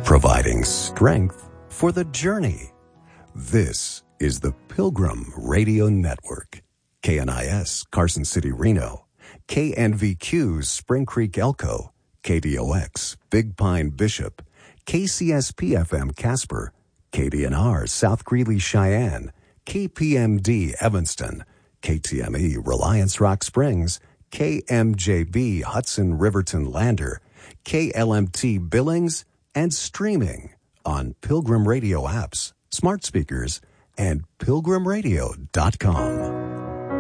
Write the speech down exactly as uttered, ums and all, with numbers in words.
providing strength for the journey. This is the Pilgrim Radio Network. K N I S, Carson City, Reno. K N V Q's Spring Creek, Elko. K D O X, Big Pine, Bishop. K C S P F M, Casper. K D N R, South Greeley, Cheyenne. K P M D, Evanston. K T M E, Reliance Rock Springs. K M J B, Hudson Riverton, Lander. K L M T, Billings. And streaming on Pilgrim Radio apps, smart speakers, and pilgrim radio dot com.